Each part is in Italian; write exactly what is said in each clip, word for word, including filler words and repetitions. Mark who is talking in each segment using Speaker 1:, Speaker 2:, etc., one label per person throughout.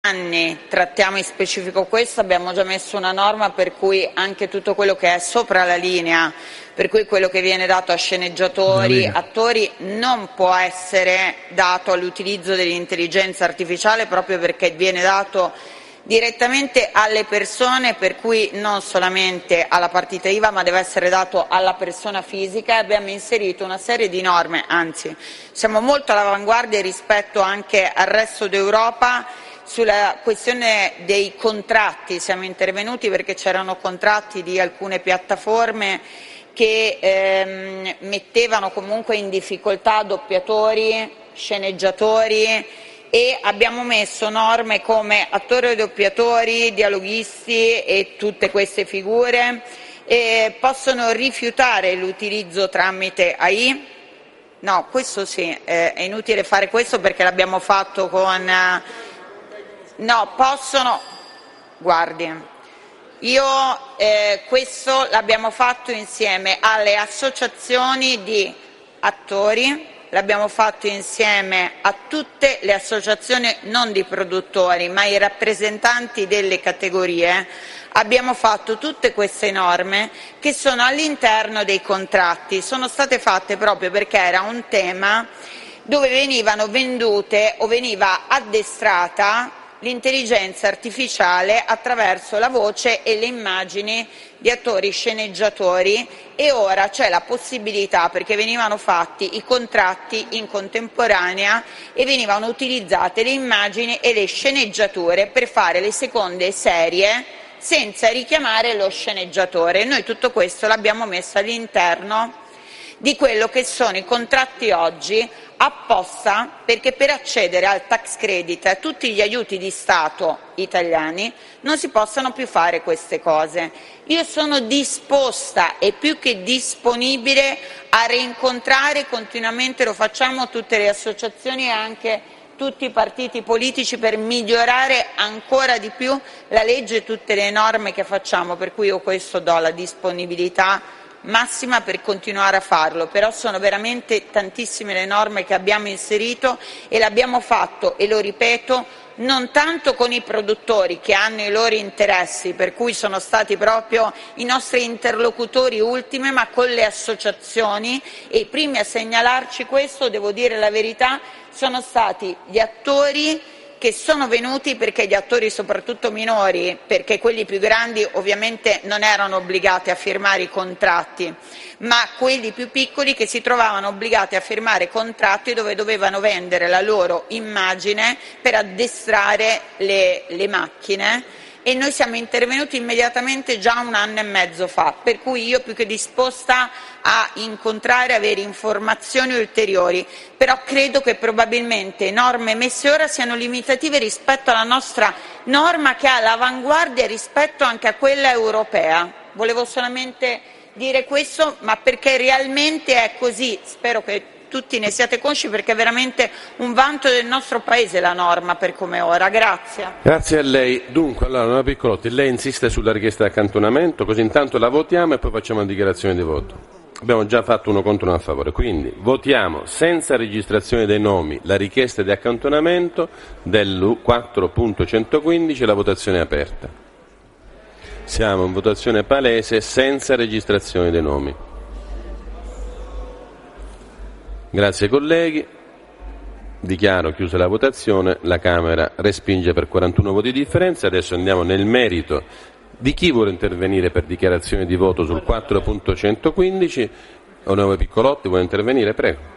Speaker 1: anni trattiamo in specifico questo, abbiamo già messo una norma per cui anche tutto quello che è sopra la linea, per cui quello che viene dato a sceneggiatori, attori, non può essere dato all'utilizzo dell'intelligenza artificiale, proprio perché viene dato direttamente alle persone, per cui non solamente alla partita I V A, ma deve essere dato alla persona fisica. E abbiamo inserito una serie di norme, anzi siamo molto all'avanguardia rispetto anche al resto d'Europa. Sulla questione dei contratti siamo intervenuti perché c'erano contratti di alcune piattaforme che ehm, mettevano comunque in difficoltà doppiatori, sceneggiatori, e abbiamo messo norme come attori e doppiatori, dialoghisti e tutte queste figure eh, possono rifiutare l'utilizzo tramite A I. No, questo sì, eh, è inutile fare questo perché l'abbiamo fatto con... Eh, no, possono... Guardi, io eh, questo l'abbiamo fatto insieme alle associazioni di attori, l'abbiamo fatto insieme a tutte le associazioni non di produttori ma i rappresentanti delle categorie. Abbiamo fatto tutte queste norme che sono all'interno dei contratti, sono state fatte proprio perché era un tema dove venivano vendute o veniva addestrata l'intelligenza artificiale attraverso la voce e le immagini di attori sceneggiatori, e ora c'è la possibilità, perché venivano fatti i contratti in contemporanea e venivano utilizzate le immagini e le sceneggiature per fare le seconde serie senza richiamare lo sceneggiatore. Noi tutto questo l'abbiamo messo all'interno di quello che sono i contratti oggi, apposta perché per accedere al tax credit e a tutti gli aiuti di Stato italiani non si possano più fare queste cose. Io sono disposta e più che disponibile a rincontrare continuamente, lo facciamo tutte le associazioni e anche tutti i partiti politici, per migliorare ancora di più la legge e tutte le norme che facciamo, per cui io questo do la disponibilità massima per continuare a farlo. Però sono veramente tantissime le norme che abbiamo inserito e l'abbiamo fatto, e lo ripeto, non tanto con i produttori che hanno i loro interessi, per cui sono stati proprio i nostri interlocutori ultimi, ma con le associazioni, e i primi a segnalarci questo, devo dire la verità, sono stati gli attori che sono venuti, perché gli attori soprattutto minori, perché quelli più grandi ovviamente non erano obbligati a firmare i contratti, ma quelli più piccoli che si trovavano obbligati a firmare contratti dove dovevano vendere la loro immagine per addestrare le, le macchine. E noi siamo intervenuti immediatamente già un anno e mezzo fa, per cui io più che disposta a incontrare, avere informazioni ulteriori, però credo che probabilmente norme messe ora siano limitative rispetto alla nostra norma, che ha l'avanguardia rispetto anche a quella europea. Volevo solamente dire questo, ma perché realmente è così, spero che tutti ne siate consci, perché è veramente un vanto del nostro Paese la norma per come ora. Grazie.
Speaker 2: Grazie a lei. Dunque, allora, Nora Piccolotti, lei insiste sulla richiesta di accantonamento, così intanto la votiamo e poi facciamo una dichiarazione di voto. Abbiamo già fatto uno contro e uno a favore, quindi votiamo senza registrazione dei nomi la richiesta di accantonamento del quattro punto centoquindici, la votazione è aperta. Siamo in votazione palese senza registrazione dei nomi. Grazie colleghi, dichiaro chiusa la votazione, la Camera respinge per quarantuno voti di differenza. Adesso andiamo nel merito di chi vuole intervenire per dichiarazione di voto sul quattro punto centoquindici. Onorevole Piccolotti, vuole intervenire? Prego.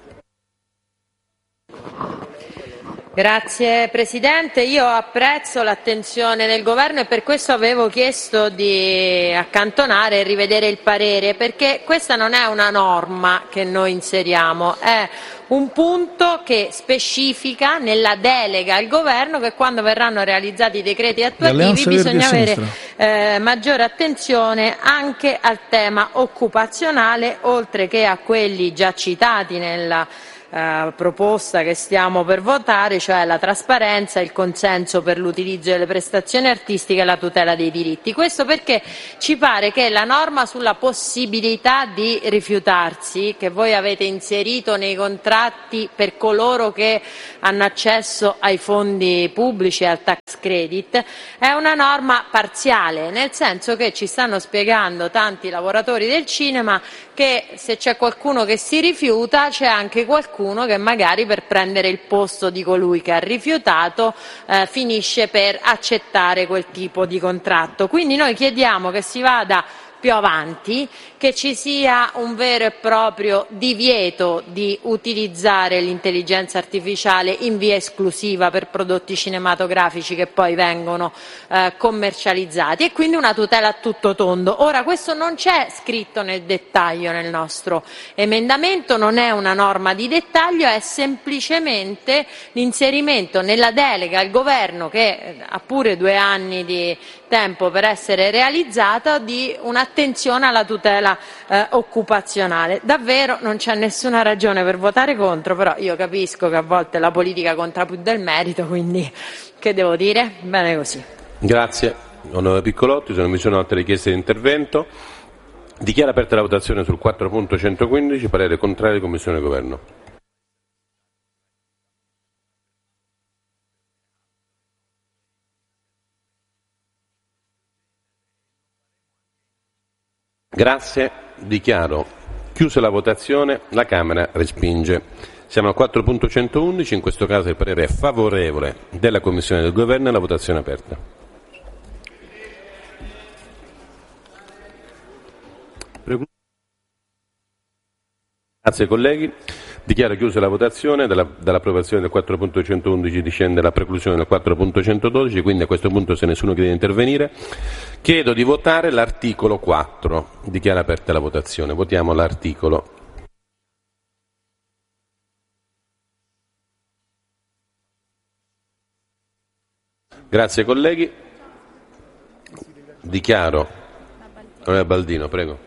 Speaker 3: Grazie Presidente, io apprezzo l'attenzione del Governo e per questo avevo chiesto di accantonare e rivedere il parere, perché questa non è una norma che noi inseriamo, è un punto che specifica nella delega al Governo che quando verranno realizzati i decreti attuativi bisogna avere eh, maggiore attenzione anche al tema occupazionale, oltre che a quelli già citati nella eh, proposta che stiamo per votare, cioè la trasparenza, il consenso per l'utilizzo delle prestazioni artistiche e la tutela dei diritti. Questo perché ci pare che la norma sulla possibilità di rifiutarsi, che voi avete inserito nei contratti per coloro che hanno accesso ai fondi pubblici e al tax credit, è una norma parziale, nel senso che ci stanno spiegando tanti lavoratori del cinema che se c'è qualcuno che si rifiuta c'è anche qualcuno che magari per prendere il posto di colui che ha rifiutato eh, finisce per accettare quel tipo di contratto. Quindi noi chiediamo che si vada più avanti, che ci sia un vero e proprio divieto di utilizzare l'intelligenza artificiale in via esclusiva per prodotti cinematografici che poi vengono eh, commercializzati, e quindi una tutela a tutto tondo. Ora, questo non c'è scritto nel dettaglio nel nostro emendamento, non è una norma di dettaglio, è semplicemente l'inserimento nella delega al governo, che ha pure due anni di tempo per essere realizzata, di un'attenzione alla tutela eh, occupazionale. Davvero non c'è nessuna ragione per votare contro, però io capisco che a volte la politica conta più del merito, quindi che devo dire? Bene così.
Speaker 2: Grazie. Onorevole Piccolotti, se non vi sono altre richieste di intervento, dichiaro aperta la votazione sul quattro punto centoquindici, parere contrario di Commissione e Governo. Grazie, dichiaro chiusa la votazione, la Camera respinge. Siamo al quattro punto centoundici, in questo caso il parere è favorevole della Commissione e del Governo e la votazione è aperta. Prego. Grazie colleghi. Dichiaro chiusa la votazione, dalla, dall'approvazione del quattro punto centoundici discende la preclusione del quattro punto centododici, quindi a questo punto, se nessuno chiede di intervenire, chiedo di votare l'articolo quattro. Dichiaro aperta la votazione. Votiamo l'articolo. Grazie colleghi. Dichiaro. Onorevole Baldino, prego.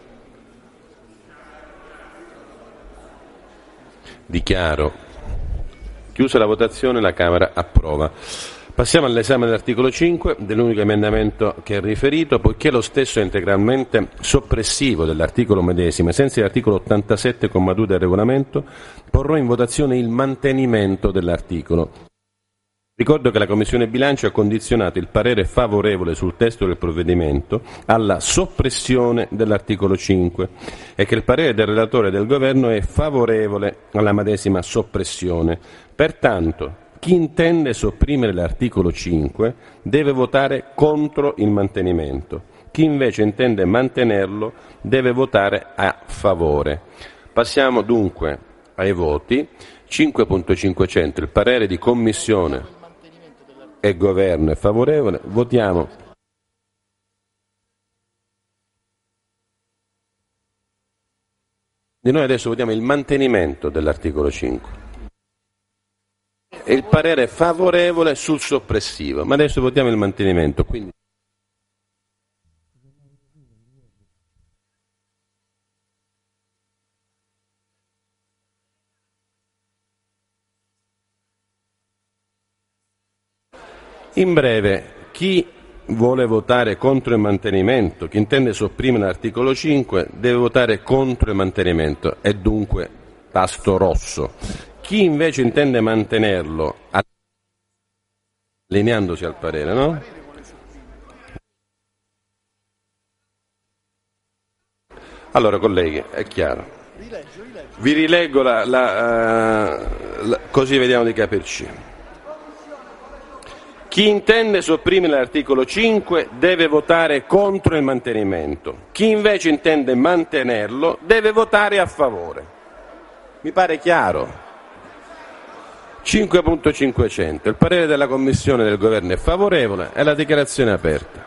Speaker 2: Dichiaro chiusa la votazione, la Camera approva. Passiamo all'esame dell'articolo cinque, dell'unico emendamento che è riferito, poiché lo stesso è integralmente soppressivo dell'articolo medesimo, ai sensi dell'articolo ottantasette comma due del regolamento, porrò in votazione il mantenimento dell'articolo. Ricordo che la Commissione Bilancio ha condizionato il parere favorevole sul testo del provvedimento alla soppressione dell'articolo cinque e che il parere del relatore e del Governo è favorevole alla medesima soppressione. Pertanto, chi intende sopprimere l'articolo cinque deve votare contro il mantenimento. Chi invece intende mantenerlo deve votare a favore. Passiamo dunque ai voti. cinque punto cinquecento, il parere di Commissione e Governo è favorevole. Votiamo. Di noi adesso votiamo il mantenimento dell'articolo cinque. E il parere è favorevole sul soppressivo, ma adesso votiamo il mantenimento. Quindi in breve, chi vuole votare contro il mantenimento, chi intende sopprimere l'articolo cinque, deve votare contro il mantenimento, è dunque tasto rosso. Chi invece intende mantenerlo, allineandosi al parere, no? Allora, colleghi, è chiaro. Vi rileggo la, la, uh, la, così vediamo di capirci. Chi intende sopprimere l'articolo cinque deve votare contro il mantenimento. Chi invece intende mantenerlo deve votare a favore. Mi pare chiaro? cinque punto cinquecento. Il parere della Commissione e del Governo è favorevole e la dichiarazione è aperta.